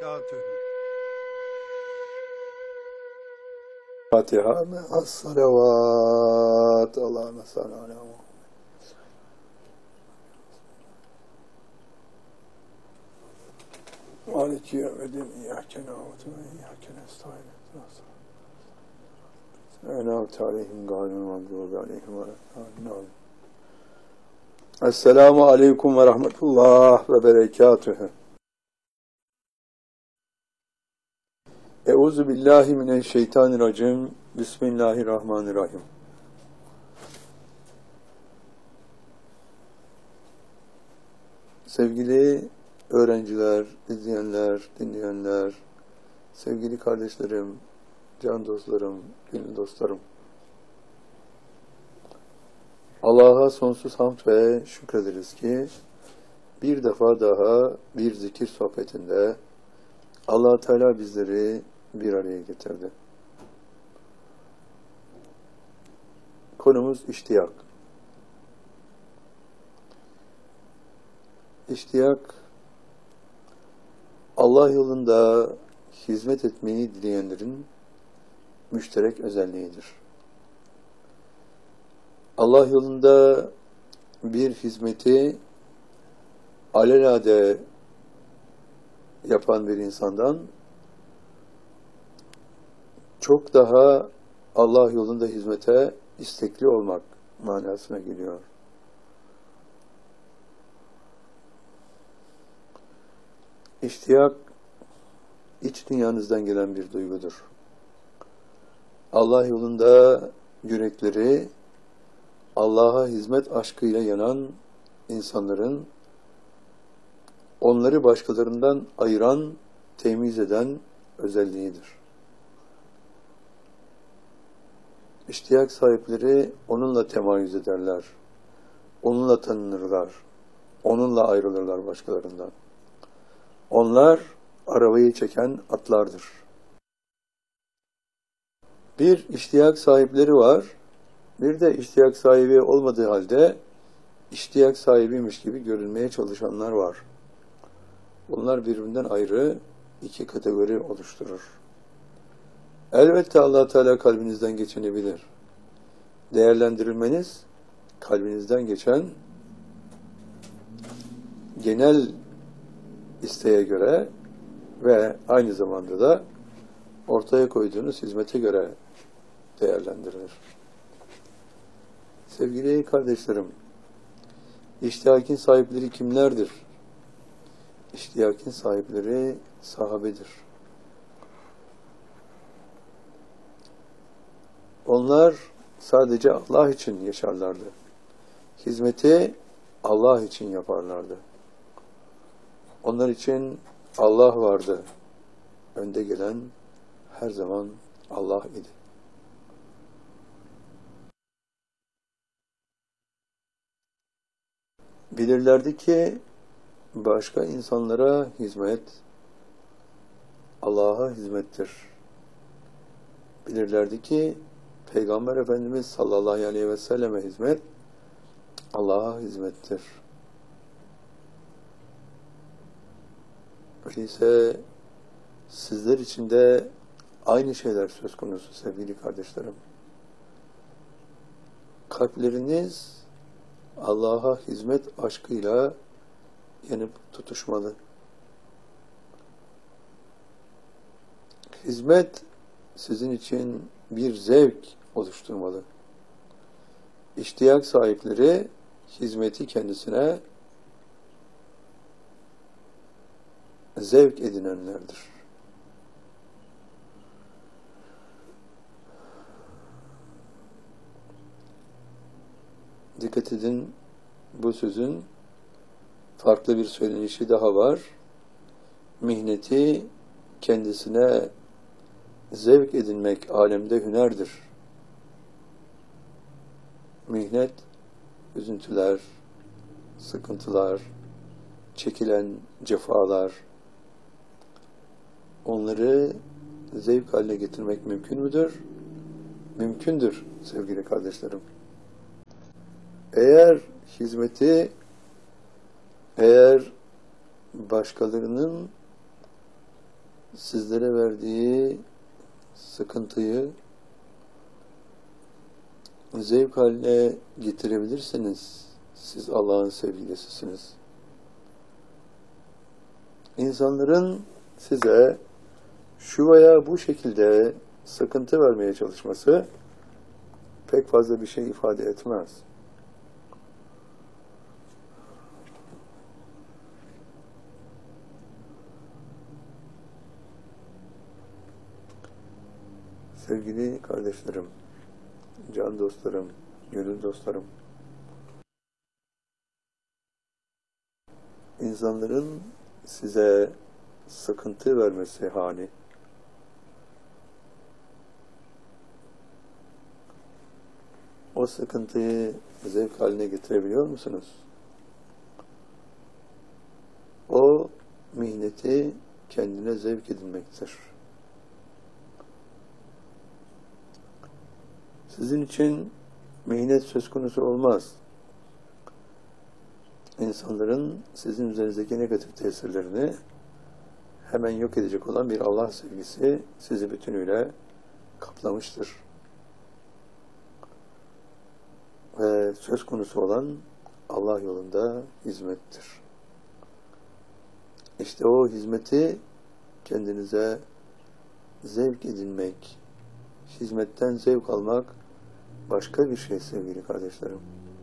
وبركاته. Fatiha ve as-salavat. Allahümme salli ala Muhammed. Maliki yevmiddin. İyyâke na'budu ve iyyâke nestaîn. En'amte aleyhim gâyril mağdûbi aleyhim ve lâddâllîn. Esselamu aleyküm ve rahmetullah ve berekatühü. Euzu billahi mineşşeytanirracim. Bismillahirrahmanirrahim. Sevgili öğrenciler, izleyenler, dinleyenler, sevgili kardeşlerim, can dostlarım, gönül dostlarım. Allah'a sonsuz hamd ve şükrederiz ki bir defa daha bir zikir sohbetinde Allah Teala bizleri bir araya getirdi. Konumuz iştiyak. İştiyak, Allah yolunda hizmet etmeyi dileyenlerin müşterek özelliğidir. Allah yolunda bir hizmeti alelade yapan bir insandan çok daha Allah yolunda hizmete istekli olmak manasına geliyor. İştiyak, iç dünyanızdan gelen bir duygudur. Allah yolunda yürekleri Allah'a hizmet aşkıyla yanan insanların onları başkalarından ayıran, temiz eden özelliğidir. İştiyak sahipleri onunla temayüz ederler, onunla tanınırlar, onunla ayrılırlar başkalarından. Onlar arabayı çeken atlardır. Bir iştiyak sahipleri var, bir de iştiyak sahibi olmadığı halde iştiyak sahibiymiş gibi görünmeye çalışanlar var. Bunlar birbirinden ayrı iki kategori oluşturur. Elbette Allah Teala kalbinizden geçeni bilir. Değerlendirilmeniz kalbinizden geçen genel isteğe göre ve aynı zamanda da ortaya koyduğunuz hizmete göre değerlendirilir. Sevgili kardeşlerim, iştiyakin sahipleri kimlerdir? İştiyakin sahipleri sahabedir. Onlar sadece Allah için yaşarlardı. Hizmeti Allah için yaparlardı. Onlar için Allah vardı. Önde gelen her zaman Allah idi. Bilirlerdi ki başka insanlara hizmet Allah'a hizmettir. Bilirlerdi ki Peygamber Efendimiz sallallahu aleyhi ve selleme hizmet Allah'a hizmettir. Öyleyse sizler için de aynı şeyler söz konusu sevgili kardeşlerim. Kalpleriniz Allah'a hizmet aşkıyla yanıp tutuşmalı. Hizmet sizin için bir zevk oluşturmalı. İştiyak sahipleri hizmeti kendisine zevk edinenlerdir. Dikkat edin, bu sözün farklı bir söylenişi daha var. Mihneti kendisine zevk edinmek alemde hünerdir. Mihnet, üzüntüler, sıkıntılar, çekilen cefalar, onları zevk haline getirmek mümkün müdür? Mümkündür sevgili kardeşlerim. Eğer hizmeti, eğer başkalarının sizlere verdiği sıkıntıyı zevk haline getirebilirsiniz. Siz Allah'ın sevgilisisiniz. İnsanların size şu veya bu şekilde sıkıntı vermeye çalışması pek fazla bir şey ifade etmez. Sevgili kardeşlerim, can dostlarım, gönül dostlarım, insanların size sıkıntı vermesi hali, o sıkıntıyı zevk haline getirebiliyor musunuz? O mihneti kendine zevk edinmektir. Sizin için mihnet söz konusu olmaz. İnsanların sizin üzerinizdeki negatif tesirlerini hemen yok edecek olan bir Allah sevgisi sizi bütünüyle kaplamıştır. Ve söz konusu olan Allah yolunda hizmettir. İşte o hizmeti kendinize zevk edinmek, hizmetten zevk almak başka bir şey sevgili kardeşlerim.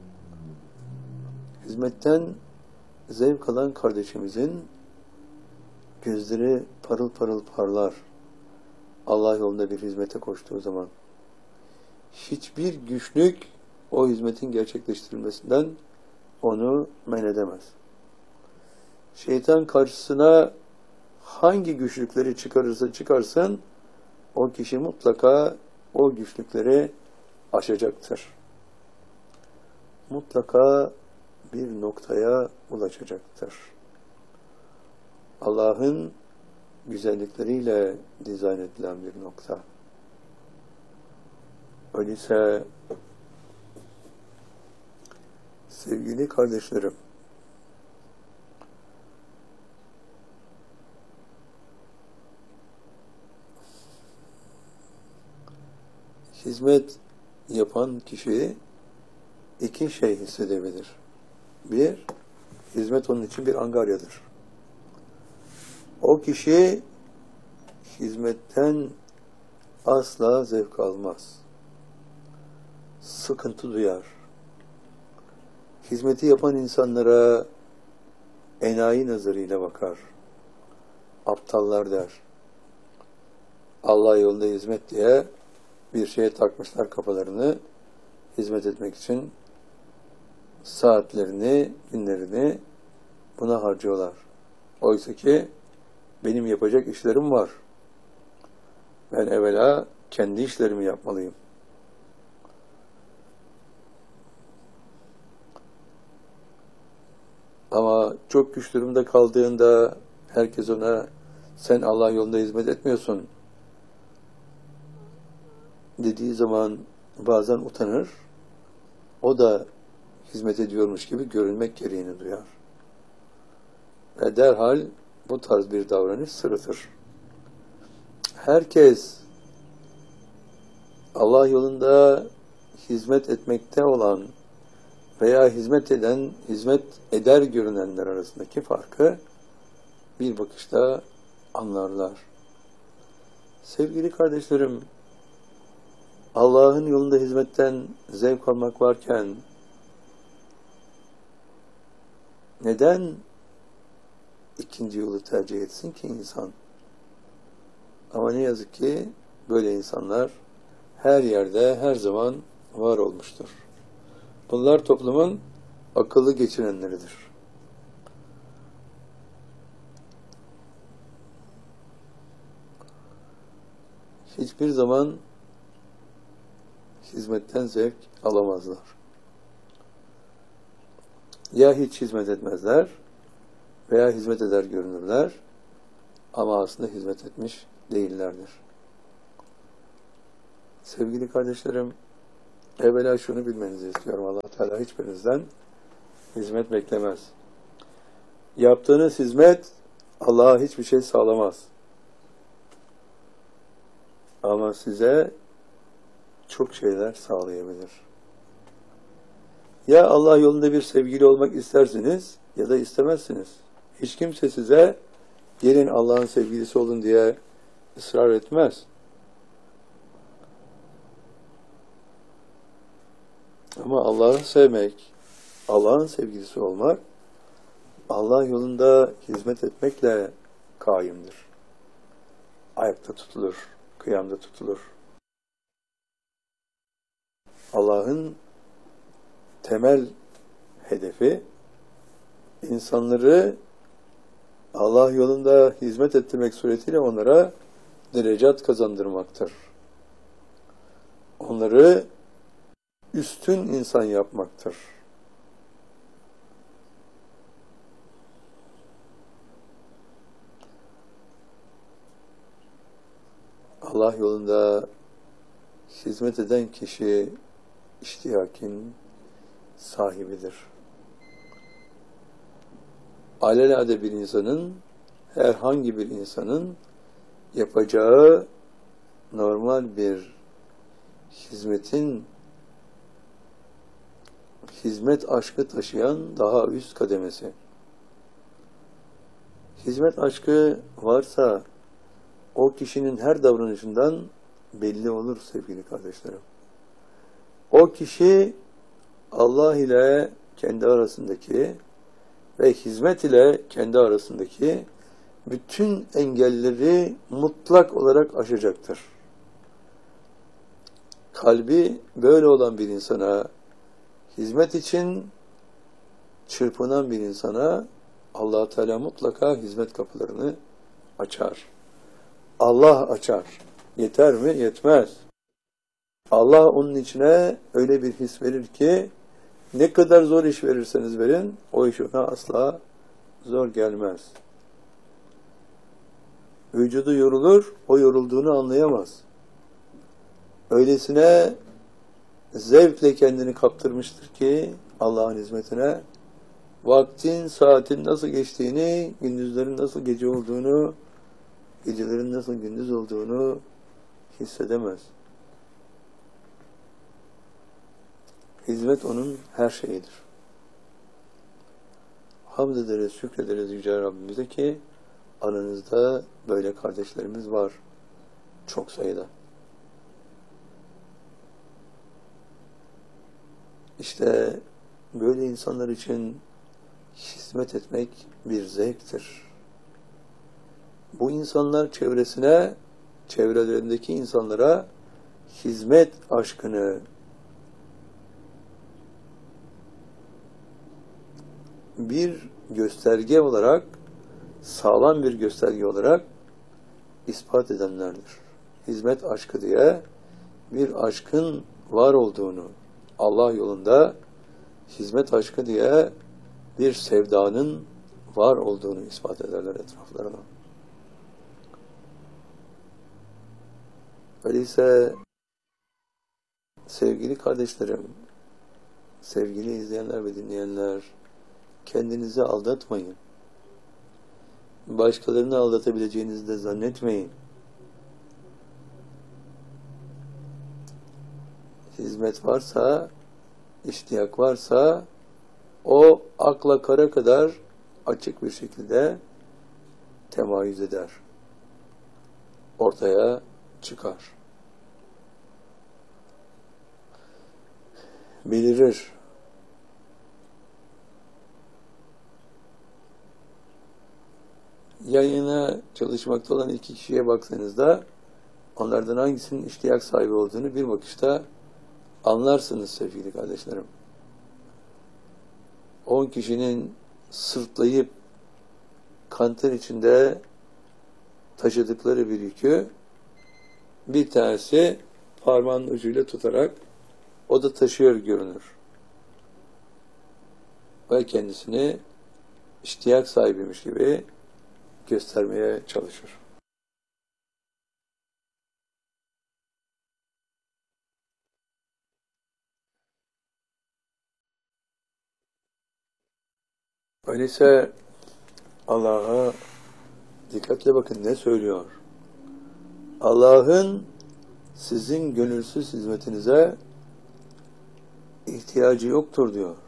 Hizmetten zevk alan kardeşimizin gözleri parıl parıl parlar. Allah yolunda bir hizmete koştuğu zaman hiçbir güçlük o hizmetin gerçekleştirilmesinden onu men edemez. Şeytan karşısına hangi güçlükleri çıkarırsa çıkarsın, o kişi mutlaka o güçlükleri aşacaktır. Mutlaka bir noktaya ulaşacaktır. Allah'ın güzellikleriyle dizayn edilen bir nokta. Öyleyse sevgili kardeşlerim, hizmet yapan kişi iki şey hissedebilir. Bir, hizmet onun için bir angaryadır. O kişi hizmetten asla zevk almaz. Sıkıntı duyar. Hizmeti yapan insanlara enayi nazarıyla bakar. Aptallar der. Allah yolunda hizmet diye bir şeye takmışlar kafalarını, hizmet etmek için saatlerini, günlerini buna harcıyorlar. Oysa ki benim yapacak işlerim var. Ben evvela kendi işlerimi yapmalıyım. Ama çok güç durumda kaldığında herkes ona sen Allah yolunda hizmet etmiyorsun dediği zaman bazen utanır. O da hizmet ediyormuş gibi görünmek gereğini duyar. Ve derhal bu tarz bir davranış sırıtır. Herkes Allah yolunda hizmet etmekte olan veya hizmet eden, hizmet eder görünenler arasındaki farkı bir bakışta anlarlar. Sevgili kardeşlerim, Allah'ın yolunda hizmetten zevk almak varken neden ikinci yolu tercih etsin ki insan? Ama ne yazık ki böyle insanlar her yerde, her zaman var olmuştur. Bunlar toplumun akıllı geçirenleridir. Hiçbir zaman hizmetten zevk alamazlar. Ya hiç hizmet etmezler veya hizmet eder görünürler ama aslında hizmet etmiş değillerdir. Sevgili kardeşlerim, evvela şunu bilmenizi istiyorum. Allah Teala hiçbirinizden hizmet beklemez. Yaptığınız hizmet Allah'a hiçbir şey sağlamaz. Ama size çok şeyler sağlayabilir. Ya Allah yolunda bir sevgili olmak istersiniz ya da istemezsiniz. Hiç kimse size gelin Allah'ın sevgilisi olun diye ısrar etmez. Ama Allah'ı sevmek, Allah'ın sevgilisi olmak, Allah yolunda hizmet etmekle kaimdir. Ayakta tutulur, kıyamda tutulur. Allah'ın temel hedefi insanları Allah yolunda hizmet ettirmek suretiyle onlara derecat kazandırmaktır. Onları üstün insan yapmaktır. Allah yolunda hizmet eden kişi iştiyakin sahibidir. Alelade bir insanın, herhangi bir insanın yapacağı normal bir hizmet aşkı taşıyan daha üst kademesi. Hizmet aşkı varsa o kişinin her davranışından belli olur sevgili kardeşlerim. O kişi Allah ile kendi arasındaki ve hizmet ile kendi arasındaki bütün engelleri mutlak olarak aşacaktır. Kalbi böyle olan bir insana, hizmet için çırpınan bir insana Allah Teala mutlaka hizmet kapılarını açar. Allah açar. Yeter mi? Yetmez. Allah onun içine öyle bir his verir ki ne kadar zor iş verirseniz verin, o iş ona asla zor gelmez. Vücudu yorulur, o yorulduğunu anlayamaz. Öylesine zevkle kendini kaptırmıştır ki Allah'ın hizmetine vaktin, saatin nasıl geçtiğini, gündüzlerin nasıl gece olduğunu, gecelerin nasıl gündüz olduğunu hissedemez. Hizmet onun her şeyidir. Hamd ederiz, şükrederiz Yüce Rabbimize ki aranızda böyle kardeşlerimiz var. Çok sayıda. İşte böyle insanlar için hizmet etmek bir zevktir. Bu insanlar çevrelerindeki insanlara hizmet aşkını bir gösterge olarak, sağlam bir gösterge olarak ispat edenlerdir. Hizmet aşkı diye bir aşkın var olduğunu, Allah yolunda hizmet aşkı diye bir sevdanın var olduğunu ispat ederler etraflarına. Öyleyse sevgili kardeşlerim, sevgili izleyenler ve dinleyenler, kendinizi aldatmayın. Başkalarını aldatabileceğinizi de zannetmeyin. Hizmet varsa, iştiyak varsa, o akla kara kadar açık bir şekilde temayüz eder. Ortaya çıkar. Belirir. Yayına çalışmakta olan iki kişiye baksanızda onlardan hangisinin iştiyak sahibi olduğunu bir bakışta anlarsınız sevgili kardeşlerim. 10 kişinin sırtlayıp kanter içinde taşıdıkları bir yükü bir tanesi parmağının ucuyla tutarak o da taşıyor görünür. Ve kendisini iştiyak sahibiymiş gibi göstermeye çalışır. Öyleyse Allah'a dikkatle bakın ne söylüyor. Allah'ın sizin gönülsüz hizmetinize ihtiyacı yoktur diyor.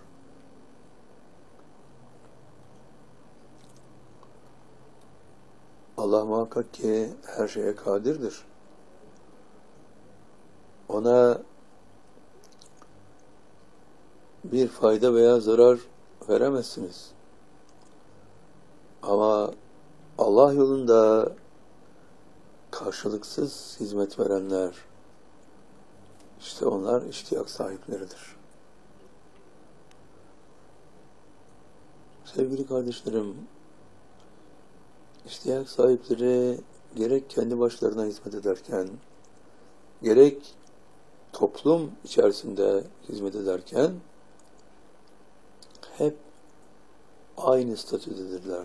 Allah muhakkak ki her şeye kadirdir. Ona bir fayda veya zarar veremezsiniz. Ama Allah yolunda karşılıksız hizmet verenler, işte onlar iştiyak sahipleridir. Sevgili kardeşlerim, iştiyak sahipleri gerek kendi başlarına hizmet ederken, gerek toplum içerisinde hizmet ederken hep aynı statüdedirler.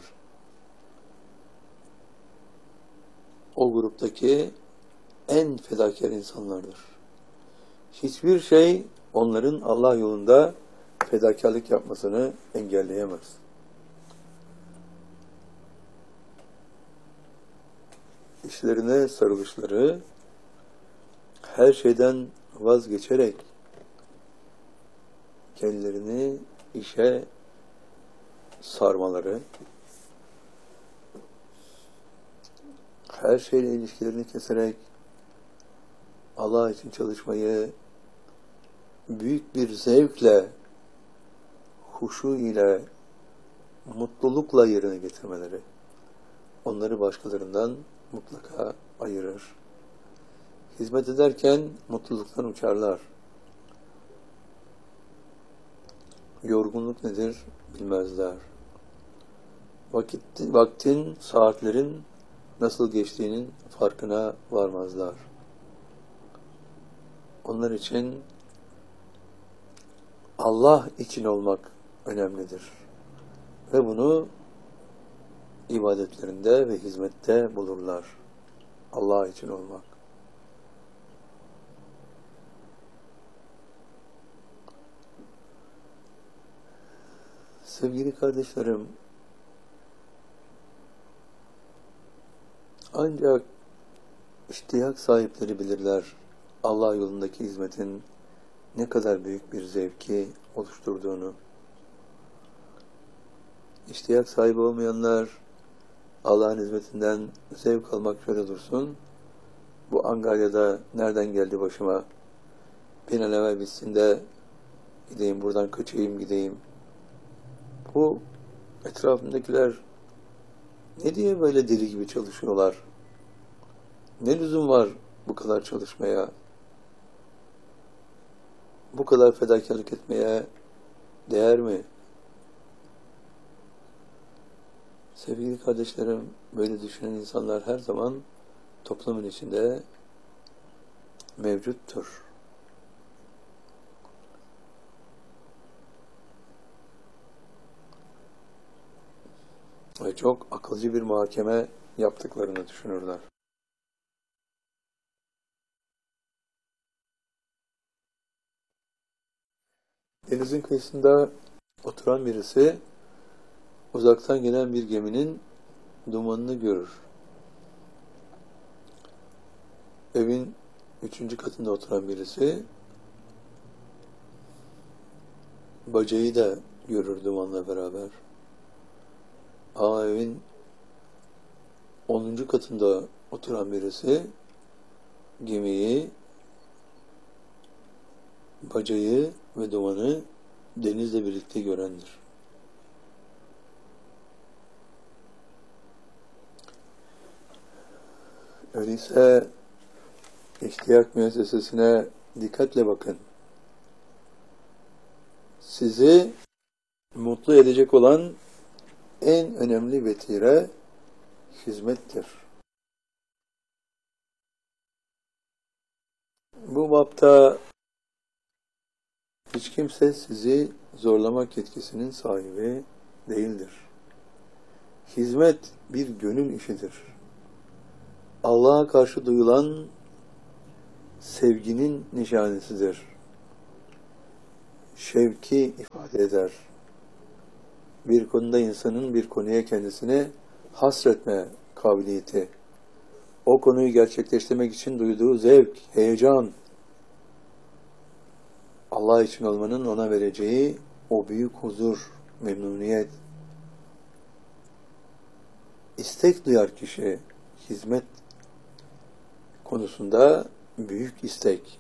O gruptaki en fedakar insanlardır. Hiçbir şey onların Allah yolunda fedakarlık yapmasını engelleyemez. İşlerine sarılışları, her şeyden vazgeçerek kendilerini işe sarmaları, her şeyle ilişkilerini keserek Allah için çalışmayı büyük bir zevkle, huşu ile, mutlulukla yerine getirmeleri onları başkalarından mutlaka ayırır. Hizmet ederken mutluluktan uçarlar. Yorgunluk nedir bilmezler. Vaktin, saatlerin nasıl geçtiğinin farkına varmazlar. Onlar için Allah için olmak önemlidir. Ve bunu ibadetlerinde ve hizmette bulurlar. Allah için olmak. Sevgili kardeşlerim, ancak iştiyak sahipleri bilirler Allah yolundaki hizmetin ne kadar büyük bir zevki oluşturduğunu. İştiyak sahibi olmayanlar Allah'ın hizmetinden zevk almak şöyle dursun. Bu Angarya'da nereden geldi başıma? Bir an evvel bitsin de gideyim buradan kaçayım gideyim. Bu etrafındakiler ne diye böyle deli gibi çalışıyorlar? Ne lüzum var bu kadar çalışmaya? Bu kadar fedakarlık etmeye değer mi? Sevgili kardeşlerim, böyle düşünen insanlar her zaman toplumun içinde mevcuttur. Ve çok akılcı bir muhakeme yaptıklarını düşünürler. Denizin kıyısında oturan birisi uzaktan gelen bir geminin dumanını görür. Evin 3. katında oturan birisi bacayı da görür dumanla beraber. Ama evin 10. katında oturan birisi gemiyi, bacayı ve dumanı denizle birlikte görendir. Öyleyse İştiyak müessesesine dikkatle bakın. Sizi mutlu edecek olan en önemli vetire hizmettir. Bu bapta hiç kimse sizi zorlamak yetkisinin sahibi değildir. Hizmet bir gönül işidir. Allah'a karşı duyulan sevginin nişanesidir. Şevki ifade eder. Bir konuda insanın bir konuya kendisine hasretme kabiliyeti, o konuyu gerçekleştirmek için duyduğu zevk, heyecan, Allah için olmanın ona vereceği o büyük huzur, memnuniyet, istek duyar kişi, hizmet konusunda büyük istek.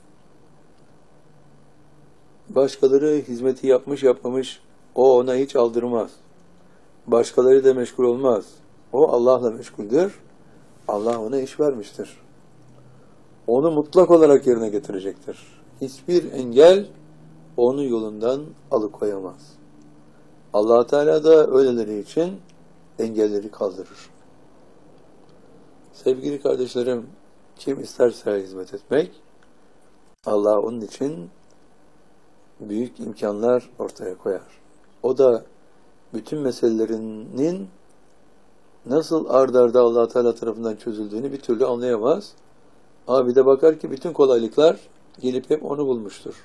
Başkaları hizmeti yapmış yapmamış, o ona hiç aldırmaz. Başkaları da meşgul olmaz. O Allah'la meşguldür. Allah ona iş vermiştir. Onu mutlak olarak yerine getirecektir. Hiçbir engel onu yolundan alıkoyamaz. Allah Teala da öyleleri için engelleri kaldırır. Sevgili kardeşlerim, kim isterse hizmet etmek, Allah onun için büyük imkanlar ortaya koyar. O da bütün meselelerinin nasıl ard arda Allah Teala tarafından çözüldüğünü bir türlü anlayamaz. Ama bir de bakar ki bütün kolaylıklar gelip hep onu bulmuştur.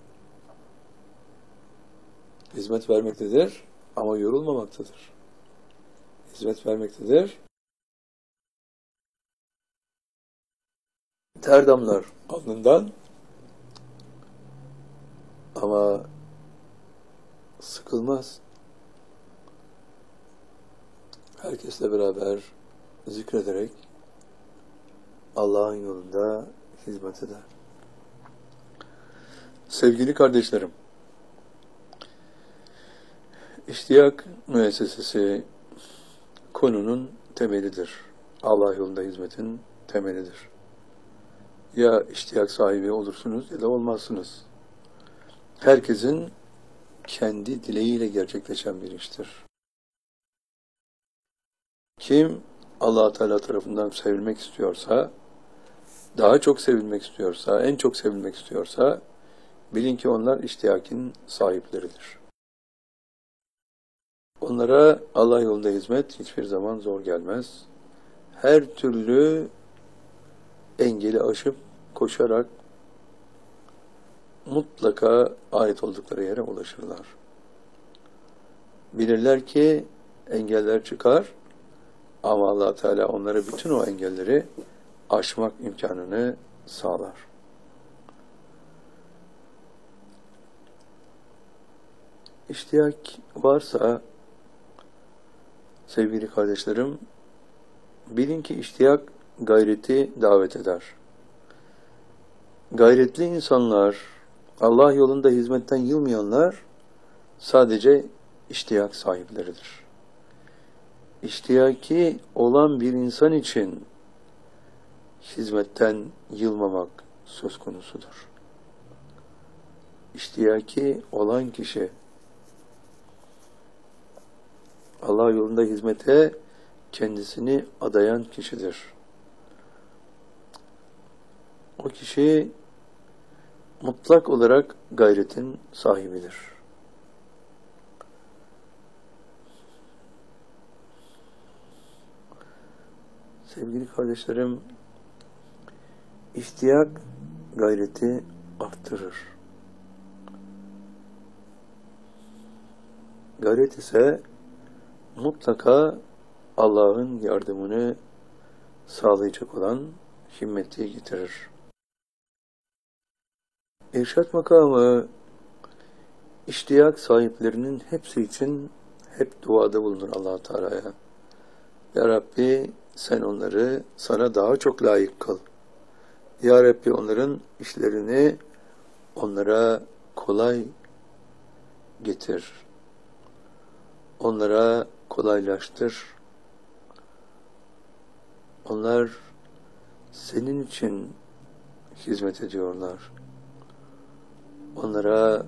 Hizmet vermektedir ama yorulmamaktadır. Hizmet vermektedir. Ter damlar alnından ama sıkılmaz. Herkesle beraber zikrederek Allah'ın yolunda hizmet eder. Sevgili kardeşlerim, İştiyak müessesesi konunun temelidir. Allah yolunda hizmetin temelidir. Ya iştiyak sahibi olursunuz ya da olmazsınız. Herkesin kendi dileğiyle gerçekleşen bir iştir. Kim Allah Teala tarafından sevilmek istiyorsa, daha çok sevilmek istiyorsa, en çok sevilmek istiyorsa, bilin ki onlar iştiyakin sahipleridir. Onlara Allah yolunda hizmet hiçbir zaman zor gelmez. Her türlü engeli aşıp koşarak mutlaka ait oldukları yere ulaşırlar. Bilirler ki engeller çıkar ama Allah Teala onlara bütün o engelleri aşmak imkanını sağlar. İştiyak varsa sevgili kardeşlerim, bilin ki iştiyak gayreti davet eder. Gayretli insanlar, Allah yolunda hizmetten yılmayanlar sadece iştiyak sahipleridir. İştiyaki olan bir insan için hizmetten yılmamak söz konusudur. İştiyaki olan kişi Allah yolunda hizmete kendisini adayan kişidir. O kişi mutlak olarak gayretin sahibidir. Sevgili kardeşlerim, iştiyak gayreti arttırır. Gayret ise mutlaka Allah'ın yardımını sağlayacak olan himmeti getirir. İrşad makamı iştiyak sahiplerinin hepsi için hep duada bulunur Allah Teala'ya. Ya Rabbi sen onları sana daha çok layık kıl. Ya Rabbi onların işlerini onlara kolay getir. Onlara kolaylaştır. Onlar senin için hizmet ediyorlar. Onlara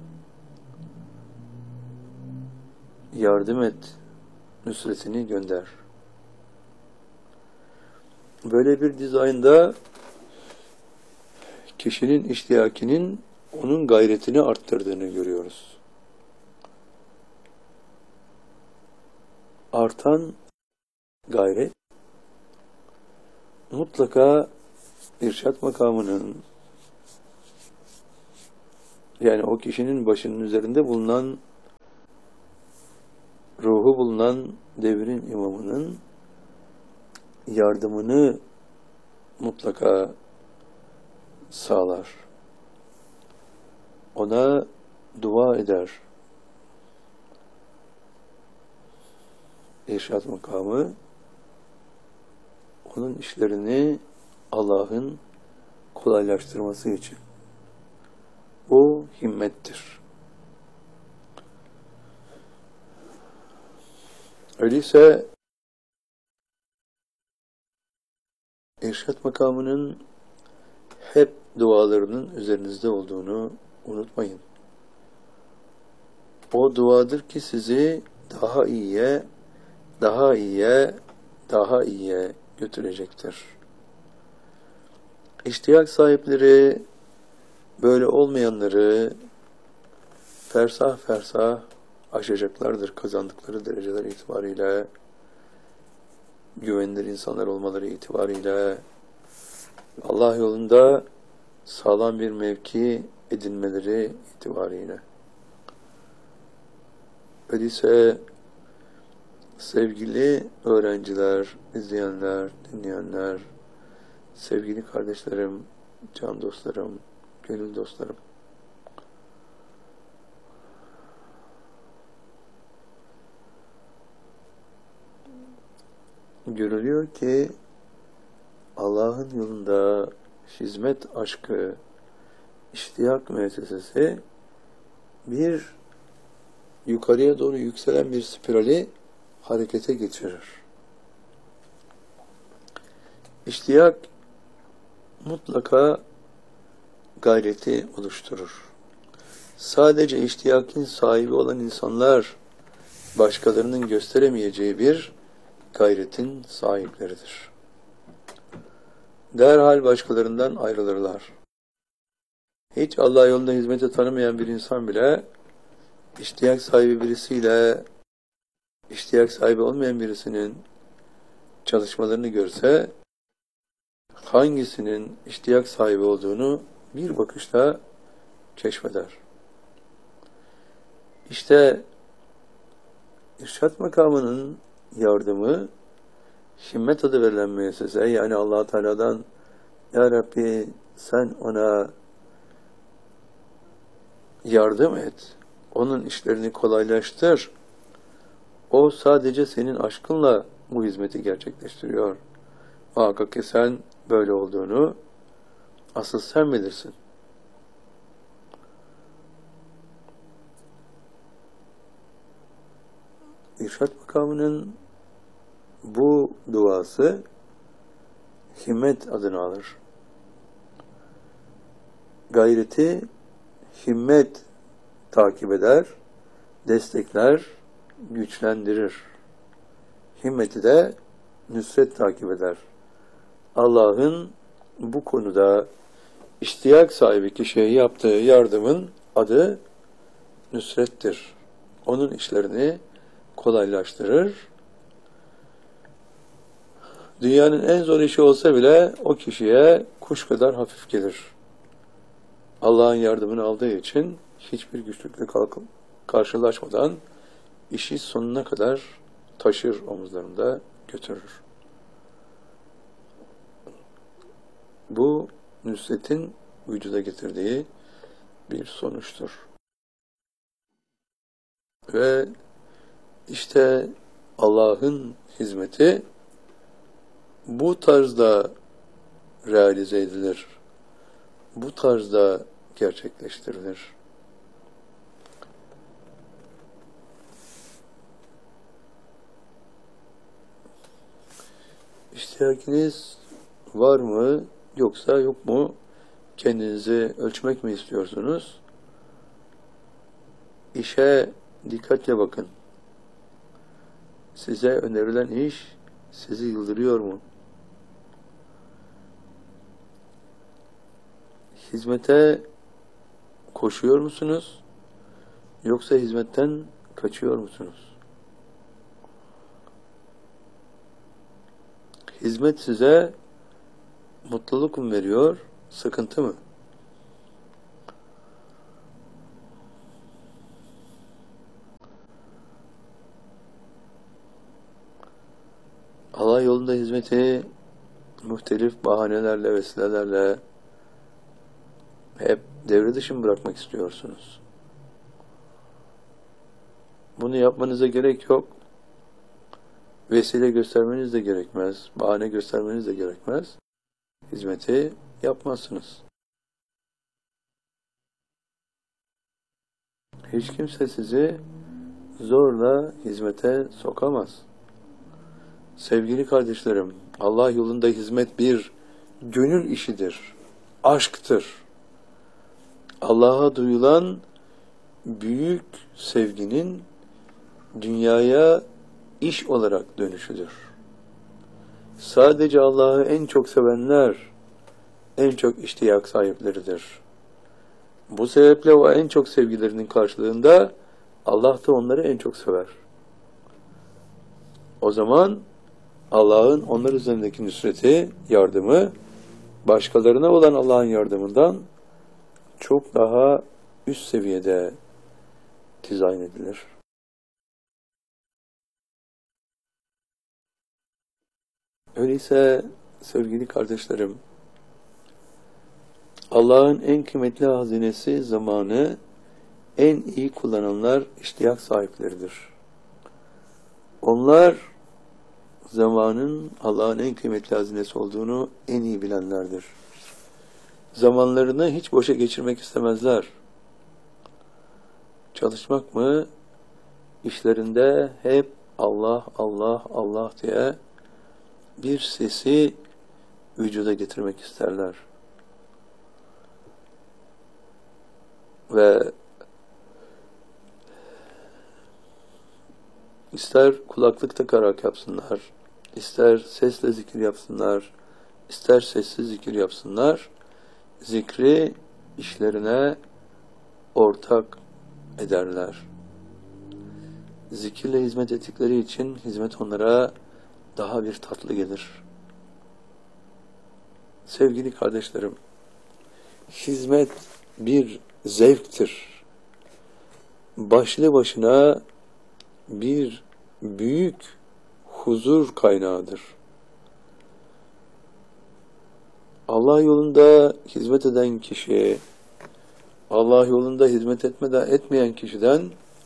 yardım et, nusretini gönder. Böyle bir dizaynda kişinin iştiyakinin onun gayretini arttırdığını görüyoruz. Artan gayret mutlaka irşad makamının, yani o kişinin başının üzerinde bulunan, ruhu bulunan devrin imamının yardımını mutlaka sağlar. Ona dua eder. İrşad makamı onun işlerini Allah'ın kolaylaştırması için. Bu himmettir. Öyleyse irşad makamının hep dualarının üzerinizde olduğunu unutmayın. O duadır ki sizi daha iyiye, daha iyiye, daha iyiye götürecektir. İştiyak sahipleri böyle olmayanları fersah fersah aşacaklardır kazandıkları dereceler itibariyle, güvenilir insanlar olmaları itibariyle, Allah yolunda sağlam bir mevki edinmeleri itibariyle. Öyleyse sevgili öğrenciler, izleyenler, dinleyenler, sevgili kardeşlerim, can dostlarım, gönül dostlarım, görülüyor ki Allah'ın yolunda hizmet aşkı, iştiyak müessesesi bir yukarıya doğru yükselen bir spirali harekete geçirir. İştiyak mutlaka gayreti oluşturur. Sadece iştiyakin sahibi olan insanlar başkalarının gösteremeyeceği bir gayretin sahipleridir. Derhal başkalarından ayrılırlar. Hiç Allah yolunda hizmete tanımayan bir insan bile iştiyak sahibi birisiyle iştiyak sahibi olmayan birisinin çalışmalarını görse hangisinin iştiyak sahibi olduğunu bir bakışta keşfeder. İşte irşad makamının yardımı himmet adı verilen müessese, yani Allah Teala'dan Ya Rabbi sen ona yardım et, onun işlerini kolaylaştır. O sadece senin aşkınla bu hizmeti gerçekleştiriyor. Muhakkak ki sen böyle olduğunu asıl sen bilirsin. İrşad makamının bu duası himmet adını alır. Gayreti himmet takip eder, destekler, güçlendirir. Himmeti de nüsret takip eder. Allah'ın bu konuda iştiyak sahibi kişiye yaptığı yardımın adı nüsrettir. Onun işlerini kolaylaştırır. Dünyanın en zor işi olsa bile o kişiye kuş kadar hafif gelir. Allah'ın yardımını aldığı için hiçbir güçlükle karşılaşmadan işi sonuna kadar taşır, omuzlarında götürür. Bu nüsretin vücuda getirdiği bir sonuçtur. Ve işte Allah'ın hizmeti bu tarzda realize edilir. Bu tarzda gerçekleştirilir. İhtiyacınız var mı yoksa yok mu? Kendinizi ölçmek mi istiyorsunuz? İşe dikkatle bakın. Size önerilen iş sizi yıldırıyor mu? Hizmete koşuyor musunuz? Yoksa hizmetten kaçıyor musunuz? Hizmet size mutluluk mu veriyor, sıkıntı mı? Allah yolunda hizmeti muhtelif bahanelerle, vesilelerle hep devre dışı mı bırakmak istiyorsunuz? Bunu yapmanıza gerek yok. Vesile göstermeniz de gerekmez. Bahane göstermeniz de gerekmez. Hizmeti yapmazsınız. Hiç kimse sizi zorla hizmete sokamaz. Sevgili kardeşlerim, Allah yolunda hizmet bir gönül işidir, aşktır. Allah'a duyulan büyük sevginin dünyaya iş olarak dönüşüdür. Sadece Allah'ı en çok sevenler en çok iştiyak sahipleridir. Bu sebeple o en çok sevgilerinin karşılığında Allah da onları en çok sever. O zaman Allah'ın onlar üzerindeki nusreti, yardımı, başkalarına olan Allah'ın yardımından çok daha üst seviyede dizayn edilir. Öyleyse sevgili kardeşlerim, Allah'ın en kıymetli hazinesi zamanı en iyi kullananlar iştiyak sahipleridir. Onlar zamanın Allah'ın en kıymetli hazinesi olduğunu en iyi bilenlerdir. Zamanlarını hiç boşa geçirmek istemezler. Çalışmak mı? İşlerinde hep Allah, Allah, Allah diye bir sesi vücuda getirmek isterler. Ve ister kulaklık takarak yapsınlar, ister sesle zikir yapsınlar, ister sessiz zikir yapsınlar, zikri işlerine ortak ederler. Zikirle hizmet ettikleri için hizmet onlara daha bir tatlı gelir. Sevgili kardeşlerim, hizmet bir zevktir. Başlı başına bir büyük huzur kaynağıdır. Allah yolunda hizmet eden kişi, Allah yolunda hizmet etmeyen kişiden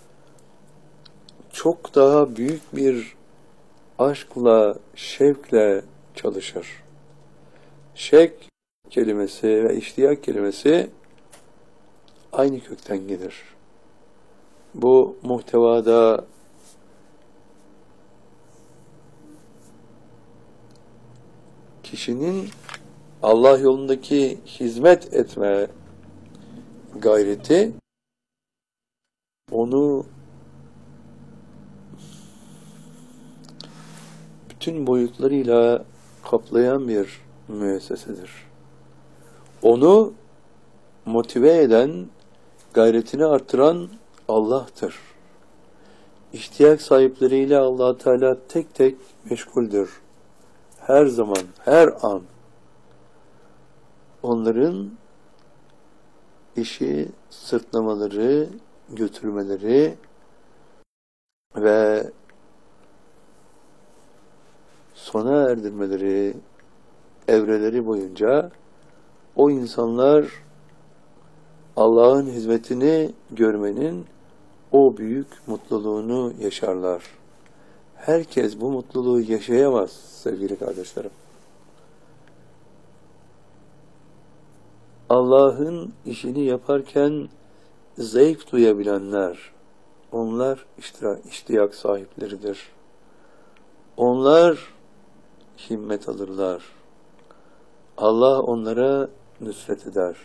çok daha büyük bir aşkla, şevkle çalışır. Şevk kelimesi ve iştiyak kelimesi aynı kökten gelir. Bu muhtevada kişinin Allah yolundaki hizmet etme gayreti onu bütün boyutlarıyla kaplayan bir müessesedir. Onu motive eden, gayretini artıran Allah'tır. İhtiyaç sahipleriyle Allah Teala tek tek meşguldür. Her zaman, her an. Onların işi sırtlamaları, götürmeleri ve sona erdirmeleri, evreleri boyunca o insanlar Allah'ın hizmetini görmenin o büyük mutluluğunu yaşarlar. Herkes bu mutluluğu yaşayamaz sevgili kardeşlerim. Allah'ın işini yaparken zevk duyabilenler, onlar iştiyak sahipleridir. Onlar himmet alırlar. Allah onlara nusret eder.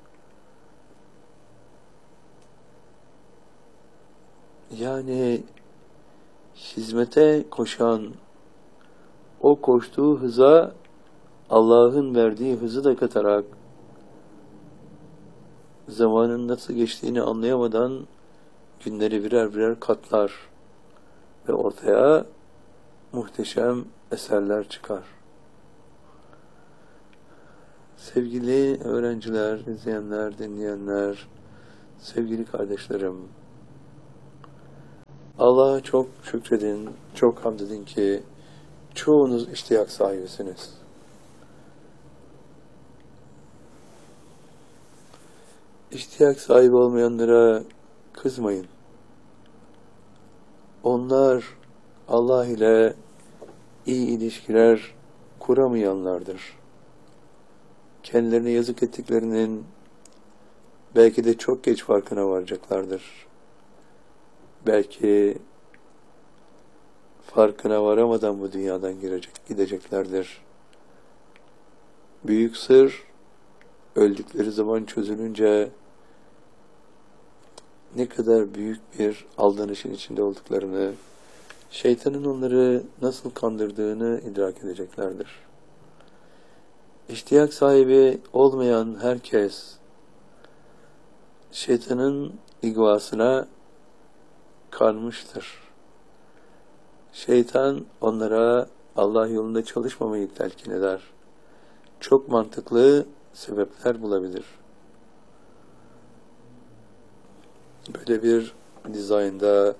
Yani hizmete koşan, o koştuğu hıza Allah'ın verdiği hızı da katarak zamanın nasıl geçtiğini anlayamadan günleri birer birer katlar ve ortaya muhteşem eserler çıkar. Sevgili öğrenciler, izleyenler, dinleyenler, sevgili kardeşlerim, Allah'a çok şükredin, çok hamd edin ki çoğunuz iştiyak sahibisiniz. İştiyak sahibi olmayanlara kızmayın. Onlar Allah ile iyi ilişkiler kuramayanlardır. Kendilerine yazık ettiklerinin belki de çok geç farkına varacaklardır. Belki farkına varamadan bu dünyadan gideceklerdir. Büyük sır, öldükleri zaman çözülünce ne kadar büyük bir aldanışın içinde olduklarını, şeytanın onları nasıl kandırdığını idrak edeceklerdir. İştiyak sahibi olmayan herkes, şeytanın igvasına kanmıştır. Şeytan onlara Allah yolunda çalışmamayı telkin eder. Çok mantıklı sebepler bulabilir. Böyle bir dizaynda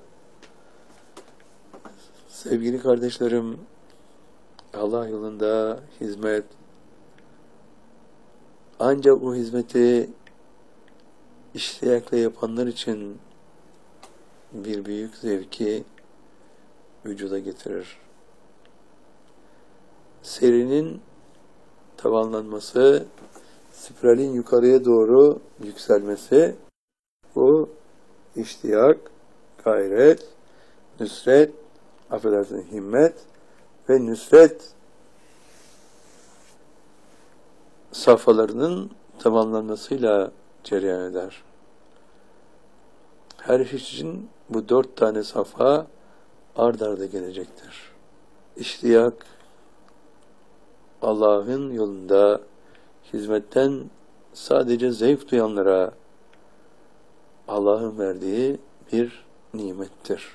sevgili kardeşlerim, Allah yolunda hizmet, ancak bu hizmeti iştiyakla yapanlar için bir büyük zevki vücuda getirir. Serinin tavanlanması, spiralin yukarıya doğru yükselmesi, bu iştiyak, gayret, nüsret, himmet ve nüsret safhalarının tamamlanmasıyla cereyan eder. Her iş için bu 4 tane safha ard arda gelecektir. İştiyak, Allah'ın yolunda hizmetten sadece zevk duyanlara Allah'ın verdiği bir nimettir.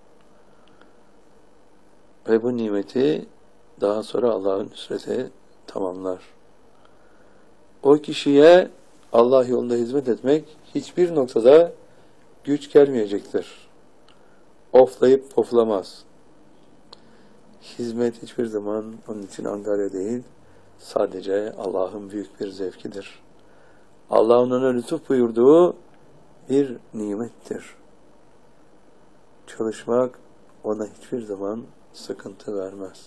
Ve bu nimeti daha sonra Allah'ın nüsreti tamamlar. O kişiye Allah yolunda hizmet etmek hiçbir noktada güç gelmeyecektir. Oflayıp poflamaz. Hizmet hiçbir zaman onun için angarya değil, sadece Allah'ın büyük bir zevkidir. Allah'ın ona lütuf buyurduğu bir nimettir. Çalışmak ona hiçbir zaman sıkıntı vermez.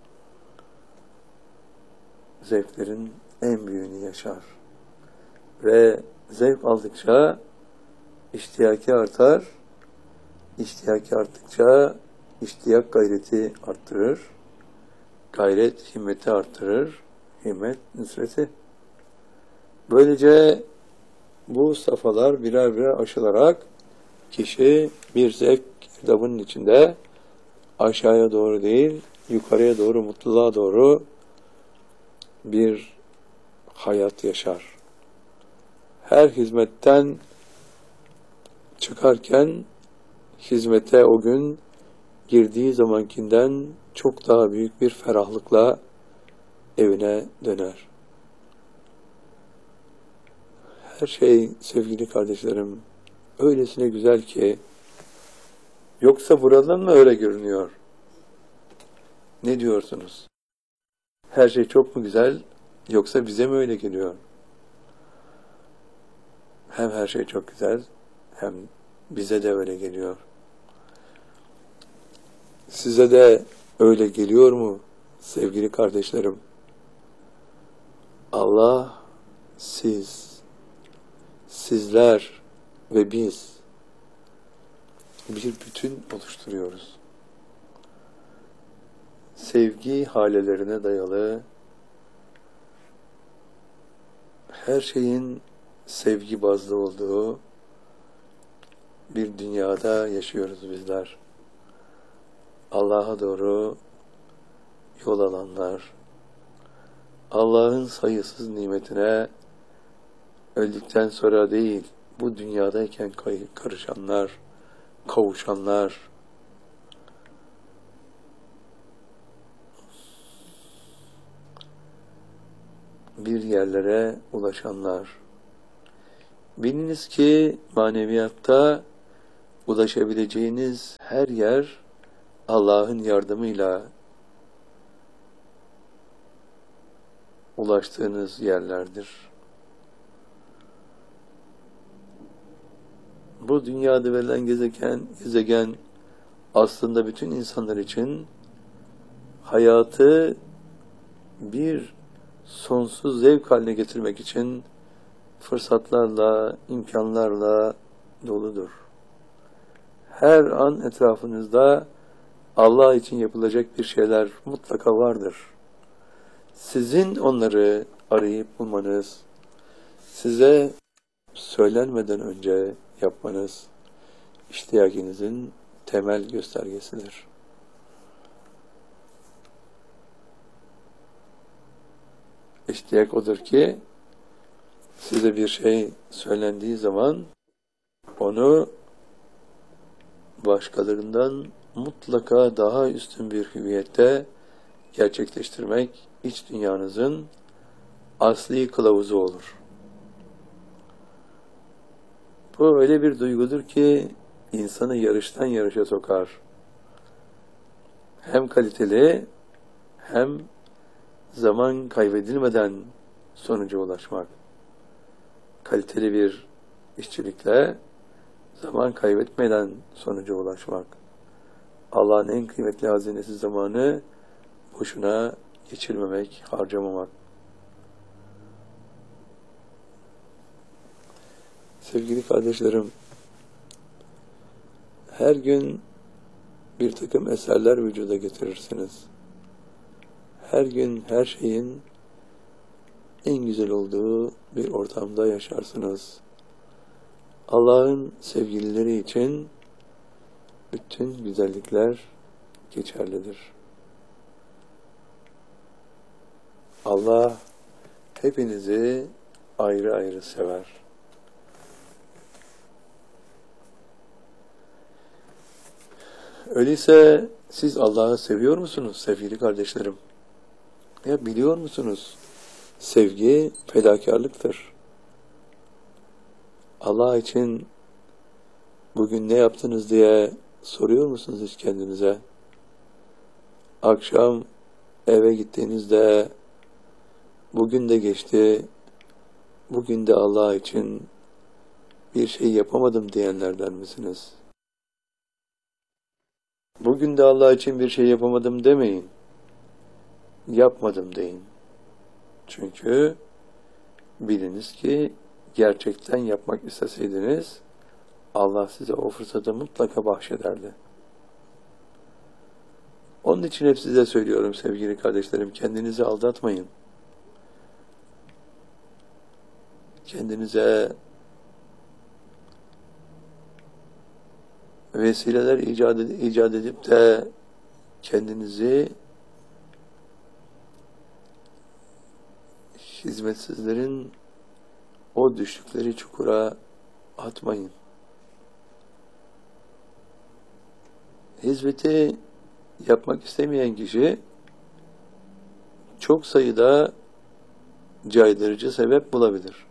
Zevklerin en büyüğünü yaşar. Ve zevk aldıkça iştiyaki artar. İştiyaki arttıkça iştiyak gayreti arttırır. Gayret himmeti arttırır. Himmet nüsreti. Böylece bu safhalar birer birer aşılarak kişi bir zevk girdabının içinde aşağıya doğru değil, yukarıya doğru, mutluluğa doğru bir hayat yaşar. Her hizmetten çıkarken hizmete o gün girdiği zamankinden çok daha büyük bir ferahlıkla evine döner. Her şey sevgili kardeşlerim öylesine güzel ki, yoksa buradan mı öyle görünüyor? Ne diyorsunuz? Her şey çok mu güzel, yoksa bize mi öyle geliyor? Hem her şey çok güzel, hem bize de öyle geliyor. Size de öyle geliyor mu sevgili kardeşlerim? Allah, siz, sizler ve biz bir bütün oluşturuyoruz. Sevgi halelerine dayalı, her şeyin sevgi bazlı olduğu bir dünyada yaşıyoruz bizler. Allah'a doğru yol alanlar, Allah'ın sayısız nimetine öldükten sonra değil, bu dünyadayken karışanlar, kavuşanlar, bir yerlere ulaşanlar. Biliniz ki maneviyatta ulaşabileceğiniz her yer Allah'ın yardımıyla ulaştığınız yerlerdir. bu dünyada verilen gezegen aslında bütün insanlar için hayatı bir sonsuz zevk haline getirmek için fırsatlarla, imkanlarla doludur. Her an etrafınızda Allah için yapılacak bir şeyler mutlaka vardır. Sizin onları arayıp bulmanız, size söylenmeden önce yapmanız iştiyakinizin temel göstergesidir. İştiyak odur ki size bir şey söylendiği zaman onu başkalarından mutlaka daha üstün bir hüviyette gerçekleştirmek iç dünyanızın asli kılavuzu olur. Bu öyle bir duygudur ki insanı yarıştan yarışa sokar. Hem kaliteli hem zaman kaybedilmeden sonuca ulaşmak. Kaliteli bir işçilikle zaman kaybetmeden sonuca ulaşmak. Allah'ın en kıymetli hazinesi zamanı boşuna geçirmemek, harcamamak. Sevgili kardeşlerim, her gün bir takım eserler vücuda getirirsiniz. Her gün her şeyin en güzel olduğu bir ortamda yaşarsınız. Allah'ın sevgilileri için bütün güzellikler geçerlidir. Allah hepinizi ayrı ayrı sever. Öyleyse siz Allah'ı seviyor musunuz sevgili kardeşlerim? Ya biliyor musunuz? Sevgi fedakarlıktır. Allah için bugün ne yaptınız diye soruyor musunuz hiç kendinize? Akşam eve gittiğinizde bugün de geçti, bugün de Allah için bir şey yapamadım diyenlerden misiniz? Bugün de Allah için bir şey yapamadım demeyin. Yapmadım deyin. Çünkü biliniz ki gerçekten yapmak isteseydiniz Allah size o fırsatı mutlaka bahşederdi. Onun için hep size söylüyorum sevgili kardeşlerim, kendinizi aldatmayın. Kendinize vesileler icat edip de kendinizi hizmetsizlerin o düştükleri çukura atmayın. Hizmeti yapmak istemeyen kişi çok sayıda caydırıcı sebep bulabilir.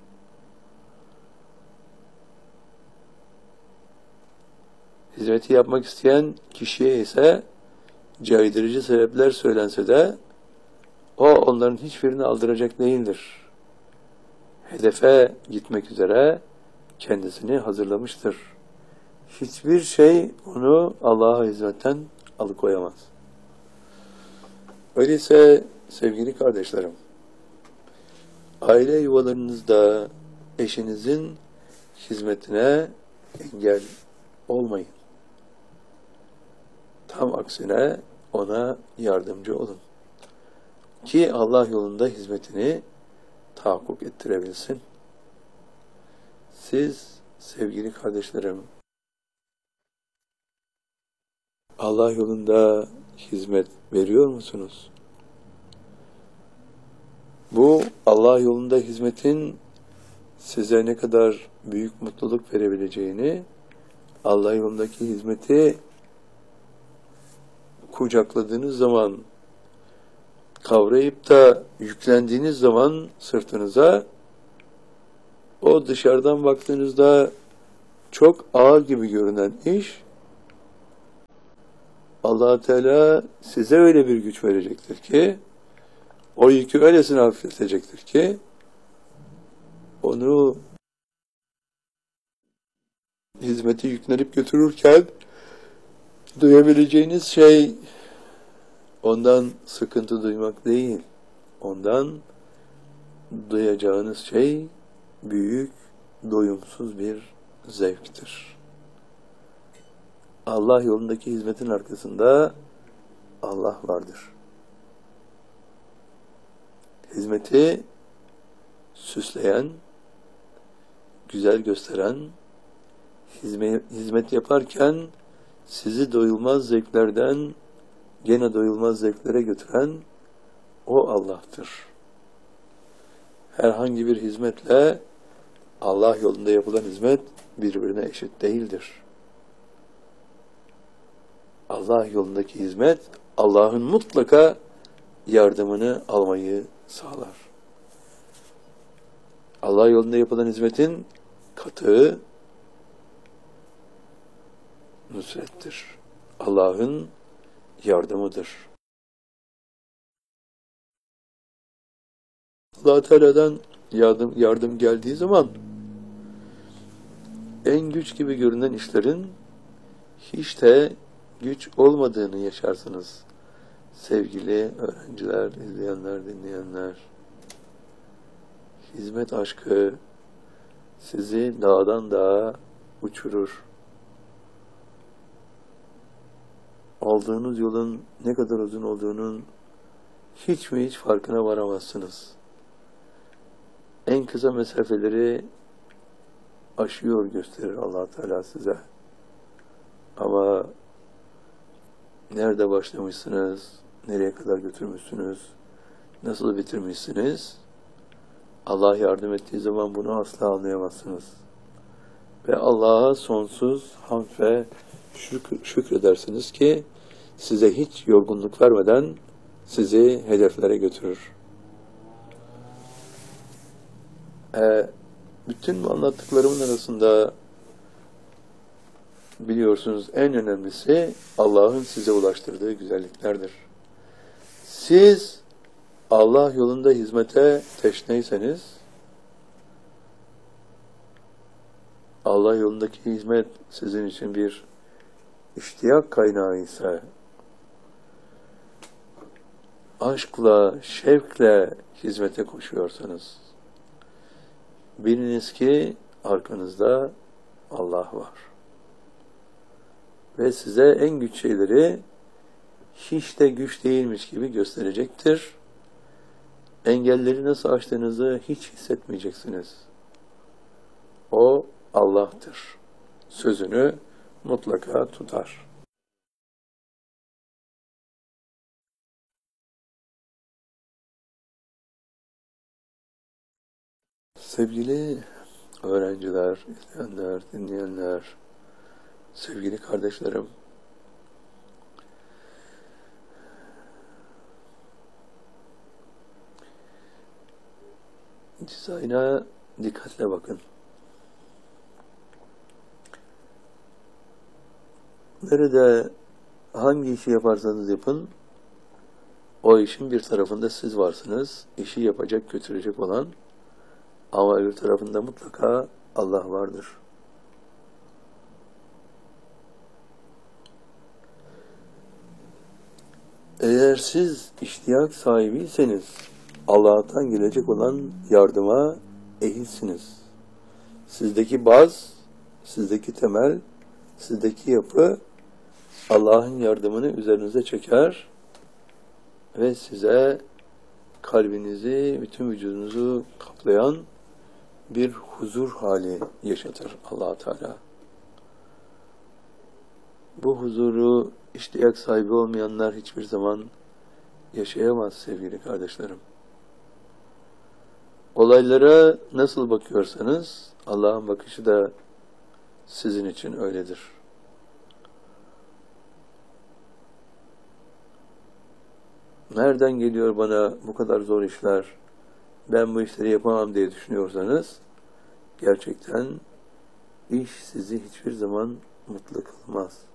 Hizmeti yapmak isteyen kişiye ise caydırıcı sebepler söylense de o onların hiçbirini aldıracak değildir. Hedefe gitmek üzere kendisini hazırlamıştır. Hiçbir şey onu Allah'a hizmetten alıkoyamaz. Öyleyse sevgili kardeşlerim, aile yuvalarınızda eşinizin hizmetine engel olmayın. Tam aksine ona yardımcı olun. Ki Allah yolunda hizmetini tahakkuk ettirebilsin. Siz sevgili kardeşlerim, Allah yolunda hizmet veriyor musunuz? Bu Allah yolunda hizmetin size ne kadar büyük mutluluk verebileceğini, Allah yolundaki hizmeti kucakladığınız zaman, kavrayıp da yüklendiğiniz zaman sırtınıza, o dışarıdan baktığınızda çok ağır gibi görünen iş, Allah Teala size öyle bir güç verecektir ki, o yükü öylesine hafifletecektir ki, onu hizmeti yüklenip götürürken duyabileceğiniz şey ondan sıkıntı duymak değil. Ondan duyacağınız şey büyük, doyumsuz bir zevktir. Allah yolundaki hizmetin arkasında Allah vardır. Hizmeti süsleyen, güzel gösteren, hizmet yaparken sizi doyulmaz zevklerden gene doyulmaz zevklere götüren o Allah'tır. Herhangi bir hizmetle Allah yolunda yapılan hizmet birbirine eşit değildir. Allah yolundaki hizmet Allah'ın mutlaka yardımını almayı sağlar. Allah yolunda yapılan hizmetin katığı nusrettir. Allah'ın yardımıdır. Allah Teala'dan yardım geldiği zaman en güç gibi görünen işlerin hiç de güç olmadığını yaşarsınız. Sevgili öğrenciler, izleyenler, dinleyenler. Hizmet aşkı sizi dağdan dağa uçurur. Aldığınız yolun ne kadar uzun olduğunun hiç mi hiç farkına varamazsınız. En kısa mesafeleri aşıyor gösterir Allah Teala size. Ama nerede başlamışsınız, nereye kadar götürmüşsünüz, nasıl bitirmişsiniz, Allah yardım ettiği zaman bunu asla anlayamazsınız. Ve Allah'a sonsuz hamd ve şükredersiniz ki size hiç yorgunluk vermeden sizi hedeflere götürür. Bütün bu anlattıklarımın arasında biliyorsunuz en önemlisi Allah'ın size ulaştırdığı güzelliklerdir. Siz Allah yolunda hizmete teşneyseniz, Allah yolundaki hizmet sizin için bir iştiyak kaynağı ise, aşkla, şevkle hizmete koşuyorsanız, biliniz ki arkanızda Allah var. Ve size en güç şeyleri hiç de güç değilmiş gibi gösterecektir. Engelleri nasıl aştığınızı hiç hissetmeyeceksiniz. O Allah'tır. Sözünü mutlaka tutar. Sevgili öğrenciler, izleyenler, dinleyenler, sevgili kardeşlerim, dizayna dikkatle bakın. Nerede hangi işi yaparsanız yapın, o işin bir tarafında siz varsınız, işi yapacak, götürecek olan, ama öbür tarafında mutlaka Allah vardır. Eğer siz iştiyak sahibiyseniz, Allah'tan gelecek olan yardıma ehilsiniz. Sizdeki baz, sizdeki temel, sizdeki yapı Allah'ın yardımını üzerinize çeker ve size kalbinizi, bütün vücudunuzu kaplayan bir huzur hali yaşatır Allah Teala. Bu huzuru iştiyak sahibi olmayanlar hiçbir zaman yaşayamaz sevgili kardeşlerim. Olaylara nasıl bakıyorsanız Allah'ın bakışı da sizin için öyledir. Nereden geliyor bana bu kadar zor işler, ben bu işleri yapamam diye düşünüyorsanız, gerçekten iş sizi hiçbir zaman mutlu kılmaz.